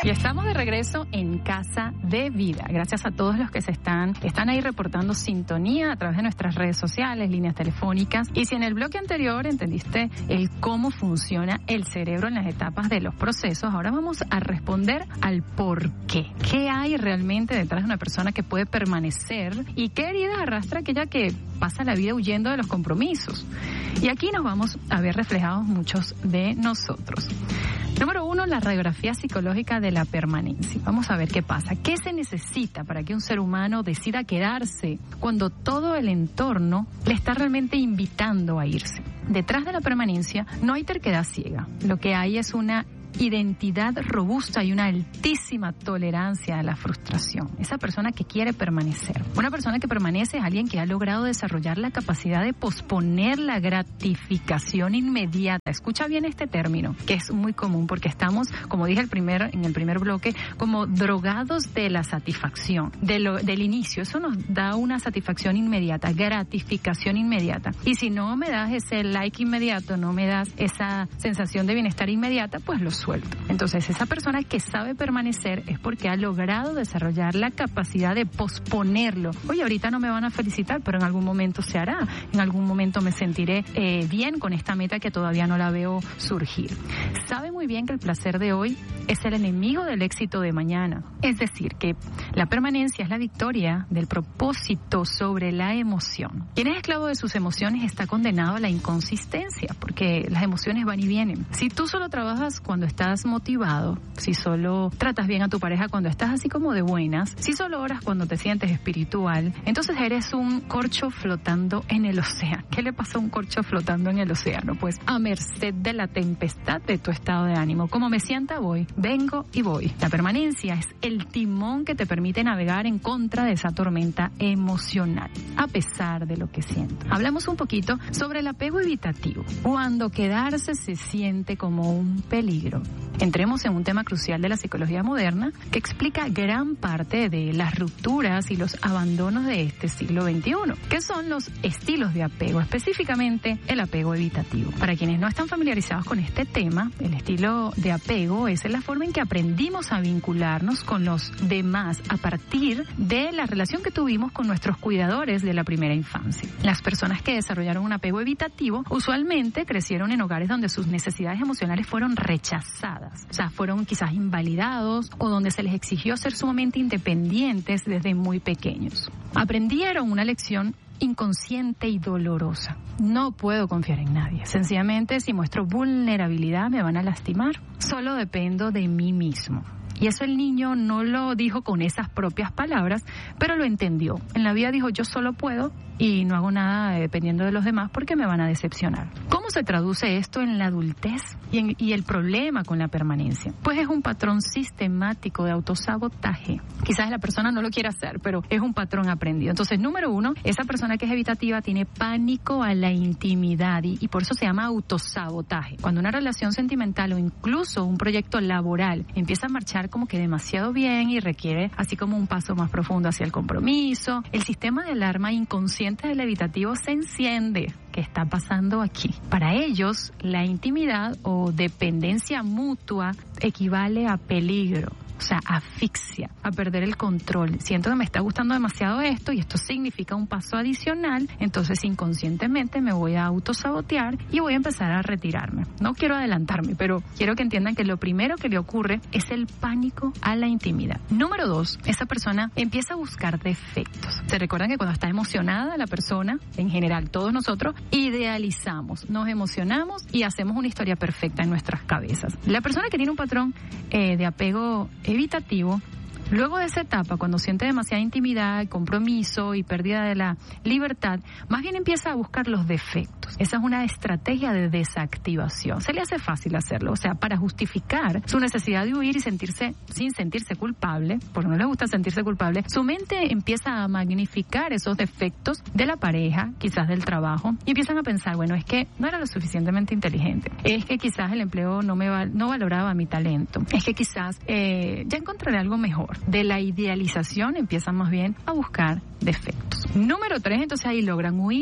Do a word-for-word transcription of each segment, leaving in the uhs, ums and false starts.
Y estamos de regreso en Casa de Vida. Gracias a todos los que se están, están ahí reportando sintonía a través de nuestras redes sociales, líneas telefónicas. Y si en el bloque anterior entendiste el cómo funciona el cerebro en las etapas de los procesos, ahora vamos a responder al por qué. ¿Qué hay realmente detrás de una persona que puede permanecer y qué heridas arrastra aquella que pasa la vida huyendo de los compromisos? Y aquí nos vamos a ver reflejados muchos de nosotros. Número uno, la radiografía psicológica de la permanencia. Vamos a ver qué pasa. ¿Qué se necesita para que un ser humano decida quedarse cuando todo el entorno le está realmente invitando a irse? Detrás de la permanencia no hay terquedad ciega. Lo que hay es una identidad robusta y una altísima tolerancia a la frustración. Esa persona que quiere permanecer. Una persona que permanece es alguien que ha logrado desarrollar la capacidad de posponer la gratificación inmediata. Escucha bien este término, que es muy común porque estamos, como dije el primer, en el primer bloque, como drogados de la satisfacción, de lo, del inicio. Eso nos da una satisfacción inmediata, gratificación inmediata. Y si no me das ese like inmediato, no me das esa sensación de bienestar inmediata, pues lo suelto. Entonces, esa persona que sabe permanecer es porque ha logrado desarrollar la capacidad de posponerlo. Oye, ahorita no me van a felicitar, pero en algún momento se hará. En algún momento me sentiré eh, bien con esta meta que todavía no la veo surgir. Sabe muy bien que el placer de hoy es el enemigo del éxito de mañana. Es decir, que la permanencia es la victoria del propósito sobre la emoción. Quien es esclavo de sus emociones está condenado a la inconsistencia, porque las emociones van y vienen. Si tú solo trabajas cuando estás motivado, si solo tratas bien a tu pareja cuando estás así como de buenas, si solo oras cuando te sientes espiritual, entonces eres un corcho flotando en el océano. ¿Qué le pasa a un corcho flotando en el océano? Pues a merced de la tempestad de tu estado de ánimo. Como me sienta voy, vengo y voy. La permanencia es el timón que te permite navegar en contra de esa tormenta emocional, a pesar de lo que siento. Hablamos un poquito sobre el apego evitativo, cuando quedarse se siente como un peligro. Entremos en un tema crucial de la psicología moderna que explica gran parte de las rupturas y los abandonos de este siglo veintiuno, que son los estilos de apego, específicamente el apego evitativo. Para quienes no están familiarizados con este tema, el estilo de apego es la forma en que aprendimos a vincularnos con los demás a partir de la relación que tuvimos con nuestros cuidadores de la primera infancia. Las personas que desarrollaron un apego evitativo usualmente crecieron en hogares donde sus necesidades emocionales fueron rechazadas, o sea, fueron quizás invalidados o donde se les exigió ser sumamente independientes desde muy pequeños. Aprendieron una lección inconsciente y dolorosa. No puedo confiar en nadie. Sencillamente, si muestro vulnerabilidad, me van a lastimar. Solo dependo de mí mismo. Y eso el niño no lo dijo con esas propias palabras, pero lo entendió. En la vida dijo, yo solo puedo y no hago nada dependiendo de los demás porque me van a decepcionar. ¿Cómo se traduce esto en la adultez y, en, y el problema con la permanencia? Pues es un patrón sistemático de autosabotaje. Quizás la persona no lo quiera hacer, pero es un patrón aprendido. Entonces, número uno, esa persona que es evitativa tiene pánico a la intimidad y, y por eso se llama autosabotaje. Cuando una relación sentimental o incluso un proyecto laboral empieza a marchar como que demasiado bien y requiere así como un paso más profundo hacia el compromiso, el sistema de alarma inconsciente del evitativo se enciende. ¿Qué está pasando aquí? Para ellos, la intimidad o dependencia mutua equivale a peligro. O sea, asfixia, a perder el control. Siento que me está gustando demasiado esto y esto significa un paso adicional, entonces inconscientemente me voy a autosabotear y voy a empezar a retirarme. No quiero adelantarme, pero quiero que entiendan que lo primero que le ocurre es el pánico a la intimidad. Número dos, esa persona empieza a buscar defectos. Se recuerdan que cuando está emocionada la persona, en general todos nosotros, idealizamos, nos emocionamos y hacemos una historia perfecta en nuestras cabezas. La persona que tiene un patrón eh, de apego evitativo, luego de esa etapa, cuando siente demasiada intimidad, compromiso y pérdida de la libertad, más bien empieza a buscar los defectos. Esa es una estrategia de desactivación. Se le hace fácil hacerlo, o sea, para justificar su necesidad de huir y sentirse, sin sentirse culpable, porque no le gusta sentirse culpable, su mente empieza a magnificar esos defectos de la pareja, quizás del trabajo, y empiezan a pensar, bueno, es que no era lo suficientemente inteligente, es que quizás el empleo no me val- no valoraba mi talento, es que quizás eh, ya encontraré algo mejor. De la idealización empiezan más bien a buscar defectos. Número tres, entonces ahí logran huir,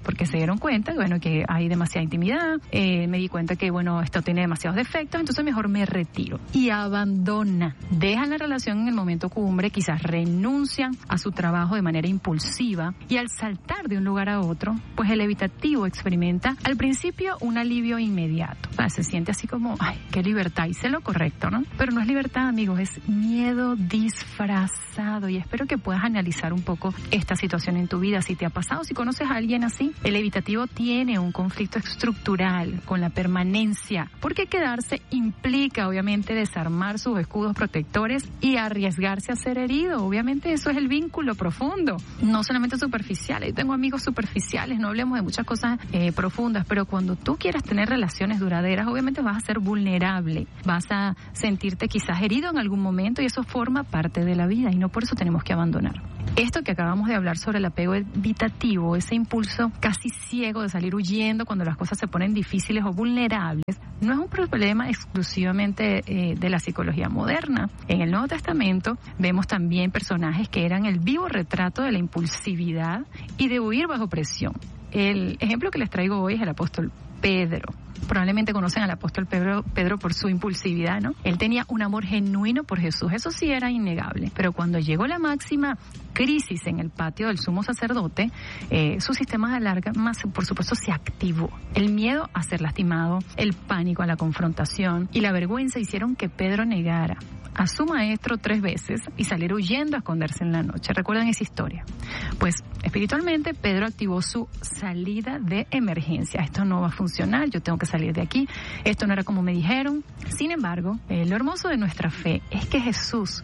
porque se dieron cuenta, bueno, que hay demasiada intimidad, eh, me di cuenta que, bueno, esto tiene demasiados defectos, entonces mejor me retiro. Y abandona, dejan la relación en el momento cumbre, quizás renuncian a su trabajo de manera impulsiva, y al saltar de un lugar a otro, pues el evitativo experimenta al principio un alivio inmediato. O sea, se siente así como, ay, qué libertad, hice lo correcto, ¿no? Pero no es libertad, amigos, es miedo disfrazado, y espero que puedas analizar un poco esta situación en tu vida, si te ha pasado, si conoces a alguien así. El evitativo tiene un conflicto estructural con la permanencia, porque quedarse implica obviamente desarmar sus escudos protectores y arriesgarse a ser herido. Obviamente eso es el vínculo profundo, no solamente superficial. Yo tengo amigos superficiales, no hablemos de muchas cosas eh, profundas, pero cuando tú quieres tener relaciones duraderas, obviamente vas a ser vulnerable, vas a sentirte quizás herido en algún momento, y eso forma parte de la vida, y no por eso tenemos que abandonar. Esto que acabamos de hablar sobre el apego evitativo, ese impulso casi ciego de salir huyendo cuando las cosas se ponen difíciles o vulnerables, no es un problema exclusivamente eh, de la psicología moderna. En el Nuevo Testamento vemos también personajes que eran el vivo retrato de la impulsividad y de huir bajo presión. El ejemplo que les traigo hoy es el apóstol Pedro. Probablemente conocen al apóstol Pedro, Pedro por su impulsividad, ¿no? Él tenía un amor genuino por Jesús, eso sí era innegable. Pero cuando llegó la máxima crisis en el patio del sumo sacerdote, eh, su sistema de alarma, por supuesto, se activó. El miedo a ser lastimado, el pánico a la confrontación y la vergüenza hicieron que Pedro negara a su maestro tres veces y salir huyendo a esconderse en la noche. ¿Recuerdan esa historia? Pues espiritualmente Pedro activó su salida de emergencia. Esto no va a funcionar, yo tengo que salir de aquí, esto no era como me dijeron. Sin embargo, eh, lo hermoso de nuestra fe es que Jesús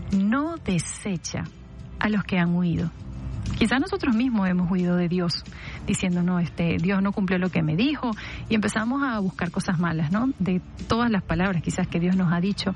no desecha a los que han huido. Quizás nosotros mismos hemos huido de Dios, diciendo, no, este, Dios no cumplió lo que me dijo, y empezamos a buscar cosas malas, ¿no? De todas las palabras quizás que Dios nos ha dicho,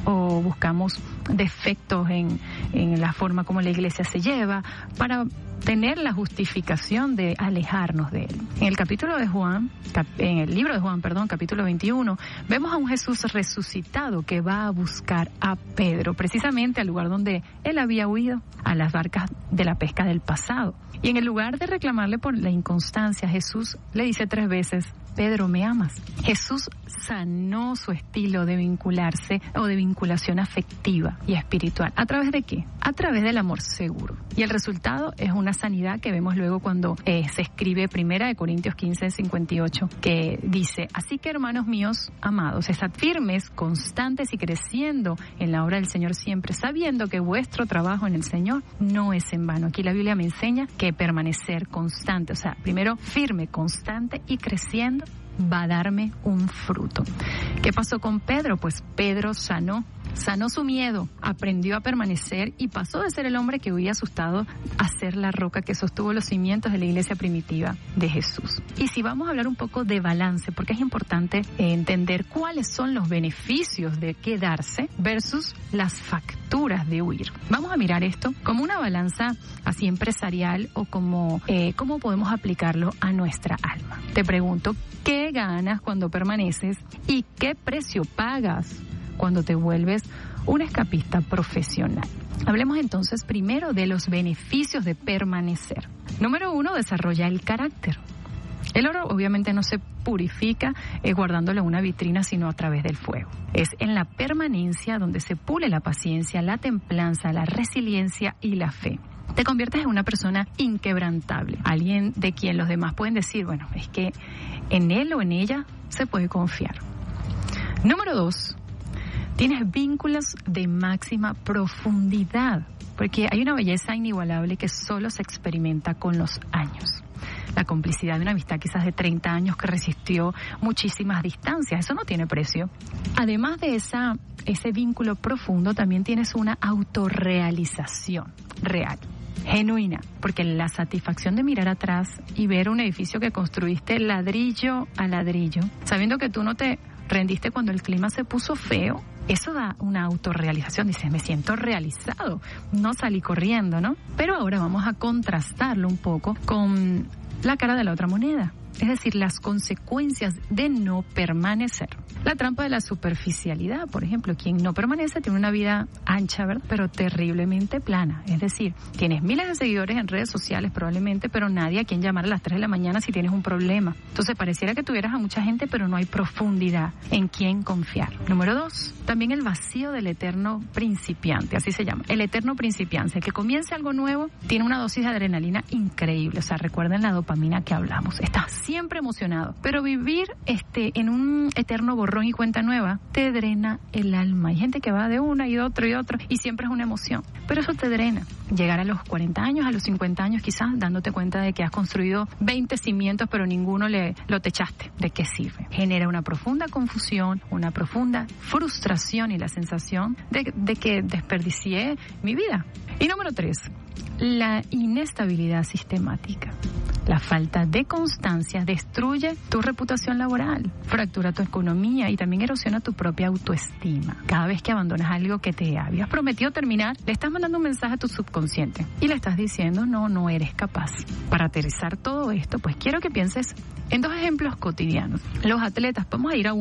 o buscamos defectos en, en la forma como la iglesia se lleva, para tener la justificación de alejarnos de Él. En el capítulo de Juan, cap, en el libro de Juan, perdón, capítulo veintiuno, vemos a un Jesús resucitado que va a buscar a Pedro, precisamente al lugar donde él había huido, a las barcas de la pesca del pasado. Y en el lugar de reclamarle por la inconstancia, Jesús le dice tres veces, Pedro, ¿me amas? Jesús sanó su estilo de vincularse o de vinculación afectiva y espiritual. ¿A través de qué? A través del amor seguro. Y el resultado es una sanidad que vemos luego cuando eh, se escribe Primera de Corintios quince, cincuenta y ocho, que dice, así que hermanos míos amados, estad firmes, constantes y creciendo en la obra del Señor siempre, sabiendo que vuestro trabajo en el Señor no es en vano. Aquí la Biblia me enseña que permanecer constante, o sea, primero firme, constante y creciendo, va a darme un fruto. ¿Qué pasó con Pedro? Pues Pedro sanó, sanó su miedo, aprendió a permanecer y pasó de ser el hombre que huía asustado a ser la roca que sostuvo los cimientos de la iglesia primitiva de Jesús. Y si vamos a hablar un poco de balance, porque es importante entender cuáles son los beneficios de quedarse versus las facturas de huir. Vamos a mirar esto como una balanza así empresarial o como eh, cómo podemos aplicarlo a nuestra alma. Te pregunto, ¿qué ganas cuando permaneces y qué precio pagas cuando te vuelves un escapista profesional? Hablemos entonces primero de los beneficios de permanecer. Número uno, desarrolla el carácter. El oro obviamente no se purifica eh, guardándolo en una vitrina, sino a través del fuego. Es en la permanencia donde se pule la paciencia, la templanza, la resiliencia y la fe. Te conviertes en una persona inquebrantable, alguien de quien los demás pueden decir, bueno, es que en él o en ella se puede confiar. Número dos, tienes vínculos de máxima profundidad, porque hay una belleza inigualable que solo se experimenta con los años. La complicidad de una amistad quizás de treinta años que resistió muchísimas distancias, eso no tiene precio. Además de esa, ese vínculo profundo, también tienes una autorrealización real, genuina, porque la satisfacción de mirar atrás y ver un edificio que construiste ladrillo a ladrillo, sabiendo que tú no te rendiste cuando el clima se puso feo, eso da una autorrealización. Dices, me siento realizado, no salí corriendo, ¿no? Pero ahora vamos a contrastarlo un poco con la cara de la otra moneda. es decir, las consecuencias de no permanecer. La trampa de la superficialidad, por ejemplo, quien no permanece tiene una vida ancha, ¿verdad? Pero terriblemente plana. Es decir, tienes miles de seguidores en redes sociales probablemente, pero nadie a quien llamar a las tres de la mañana si tienes un problema. Entonces pareciera que tuvieras a mucha gente, pero no hay profundidad en quién confiar. Número dos, también el vacío del eterno principiante, así se llama. El eterno principiante, el que comience algo nuevo, tiene una dosis de adrenalina increíble. O sea, recuerden la dopamina que hablamos. Estás siempre emocionado, pero vivir este en un eterno borrón y cuenta nueva te drena el alma. Hay gente que va de una y de otro y de otro y siempre es una emoción, pero eso te drena. Llegar a los cuarenta años, a los cincuenta años quizás, dándote cuenta de que has construido veinte cimientos, pero ninguno le lo techaste. ¿De qué sirve? Genera una profunda confusión, una profunda frustración y la sensación de, de que desperdicié mi vida. Y número tres, la inestabilidad sistemática. La falta de constancia destruye tu reputación laboral, fractura tu economía y también erosiona tu propia autoestima. Cada vez que abandonas algo que te habías prometido terminar, le estás mandando un mensaje a tu subconsciente y le estás diciendo no, no eres capaz. Para aterrizar todo esto, pues quiero que pienses en dos ejemplos cotidianos. Los atletas, vamos a ir a un